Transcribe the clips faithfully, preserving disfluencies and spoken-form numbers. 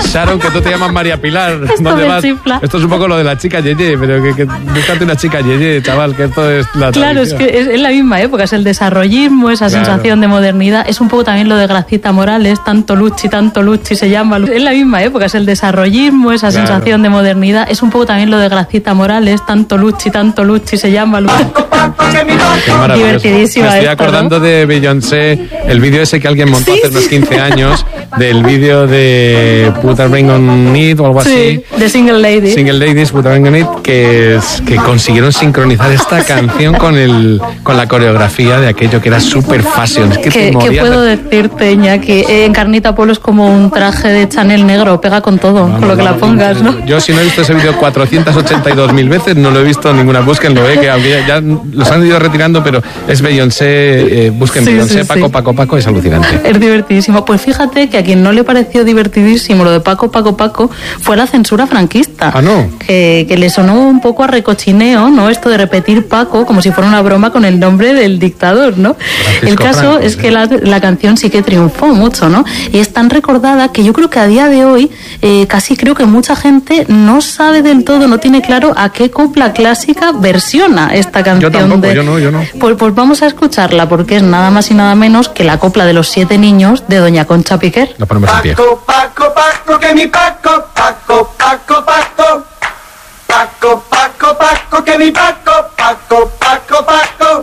Sharon, que tú te llamas María Pilar. Esto ¿Dónde me vas? chifla. Esto es un poco lo de la chica Yeye, pero que, que búscate una chica Yeye, chaval, que esto es la Claro, tradición. es que es, es la misma época, es el desarrollismo, esa Claro. sensación de modernidad, es un poco también lo de Gracita Morales, tanto Luchi, tanto Luchi se llama. Es la misma época, es el desarrollismo, esa Claro. sensación de modernidad, es un poco también lo de Gracita Morales, tanto Luchi, tanto Luchi se llama. Qué maravilloso. Divertidísima Me estoy esto, acordando ¿no? de Beyoncé, el vídeo ese que alguien montó Sí, hace unos sí. quince años, del vídeo de Put a Ring on It o algo Sí, así. de Single Lady. Single Ladies, Put a Ring on It, que, es- que consiguieron sincronizar esta canción con el con la coreografía de aquello que era super fashion. Es que te ¿Qué, qué morías de- puedo decirte, Iñaki? Eh, En Carnita Polo es como un traje de Chanel negro, pega con todo, Vamos, con lo que la vamos, pongas, ¿no? Yo si no he visto ese vídeo cuatrocientas ochenta y dos mil veces, no lo he visto en ninguna. Búsquenlo, eh, que aunque ya, ya los han ido retirando, pero es Beyoncé, eh, busquen Sí, Beyoncé, sí, Paco, sí. Paco, Paco, es alucinante. Es divertidísimo. Pues fíjate que a quien no le pareció divertidísimo lo de Paco, Paco, Paco, fue la censura franquista. Ah, ¿no? Que, que le sonó un poco a recochineo, ¿no? Esto de repetir Paco como si fuera una broma con el nombre del dictador, ¿no? Francisco El caso Franco, es sí. que la, la canción sí que triunfó mucho, ¿no? Y es tan recordada que yo creo que a día de hoy eh, casi creo que mucha gente no sabe del todo, no tiene claro a qué copla clásica versiona esta canción. tampoco, de... yo no, yo no. Pues, pues vamos a escucharla porque es nada más y nada menos que la copla de los siete niños de Doña Concha Piquer. Lo ponemos en pie. Paco, Paco, Paco, que mi Paco, Paco, Paco, Paco. Paco, Paco, Paco, que mi Paco, Paco, Paco, Paco.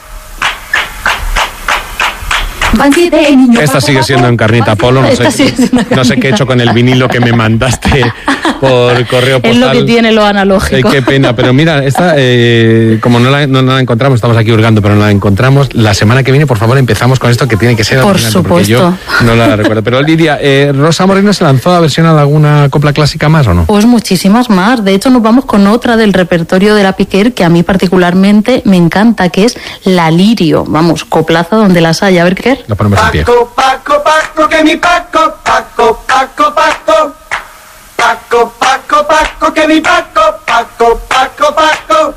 Esta sigue siendo en Carnita Polo, no Esta sé, sigue siendo en no sé qué he hecho con el vinilo que me mandaste por correo postal. Es lo que tiene lo Eh, analógico. qué pena, pero mira, esta, eh, como no la, no, no la encontramos, estamos aquí hurgando, pero no la encontramos. La semana que viene, por favor, empezamos con esto que tiene que ser Por alucinante, porque yo supuesto. no la recuerdo. Pero Lidia, eh, ¿Rosa Moreno se lanzó a versionar alguna copla clásica más o no? Pues muchísimas más. De hecho, nos vamos con otra del repertorio de la Piquer que a mí particularmente me encanta, que es La Lirio. Vamos, coplaza donde las haya. A ver qué. Lo ponemos en pie. Paco, Paco, Paco, que mi Paco, Paco, Paco, Paco. Paco, Paco, Paco, que mi Paco, Paco, Paco, Paco.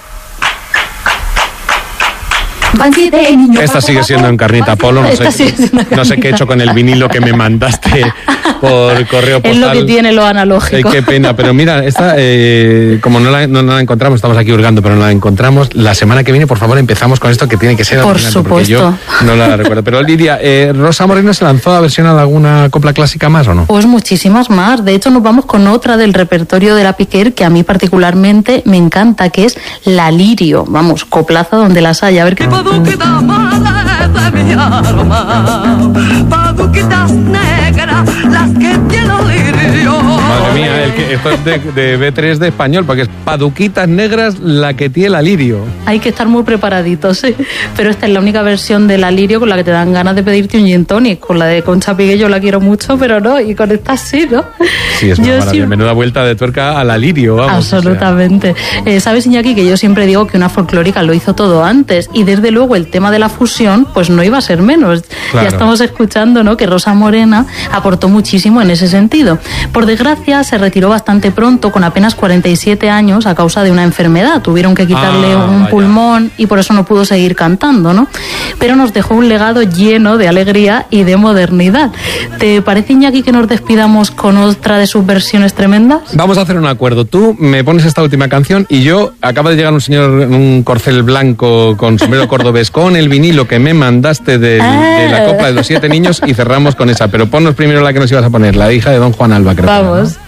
Esta sigue siendo en Carnita Polo, no Esta sé, sigue siendo en no sé qué he hecho con el vinilo que me mandaste por correo postal. Es lo que tiene lo Eh, analógico. qué pena, pero mira, esta, eh, como no la, no, no la encontramos, estamos aquí hurgando, pero no la encontramos. La semana que viene, por favor, empezamos con esto que tiene que ser Por alucinante, porque yo supuesto. no la recuerdo. Pero Lidia, eh, ¿Rosa Moreno se lanzó a versionar alguna copla clásica más o no? Pues muchísimas más. De hecho, nos vamos con otra del repertorio de la Piquer que a mí particularmente me encanta, que es La Lirio. Vamos, coplaza donde las haya. A ver qué. Paduquitas malas de mi arma, paduquitas negras, las que tiene lirio. Madre mía, el que, esto es de, de B tres de español, porque es Paduquitas Negras, la que tiene la lirio. Hay que estar muy preparaditos, ¿sí? Pero esta es la única versión de La Lirio con la que te dan ganas de pedirte un gin tonic. Con la de Concha Piquer yo la quiero mucho, pero no, y con esta sí, ¿no? Sí, es una Yo maravilla. sí- Menuda vuelta de tuerca a la lirio, vamos. o sea. Absolutamente. Eh, ¿Sabes, Iñaki, que yo siempre digo que una folclórica lo hizo todo antes? Y desde luego el tema de la fusión, pues no iba a ser menos. Claro. Ya estamos escuchando, ¿no?, que Rosa Morena aportó muchísimo en ese sentido. Por desgracia, se retiró bastante pronto, con apenas cuarenta y siete años, a causa de una enfermedad. Tuvieron que quitarle Ah, un vaya. pulmón y por eso no pudo seguir cantando, ¿no? Pero nos dejó un legado lleno de alegría y de modernidad. ¿Te parece, Iñaki, que nos despidamos con otra de sus versiones tremendas? Vamos a hacer un acuerdo. Tú me pones esta última canción y yo, acaba de llegar un señor en un corcel blanco con sombrero cordobés con el vinilo que me mandaste del- Ah. de la copla de los siete niños y cerramos con esa. Pero ponnos primero la que nos ibas a poner, la hija de don Juan Alba, creo. que era, ¿no? Vamos.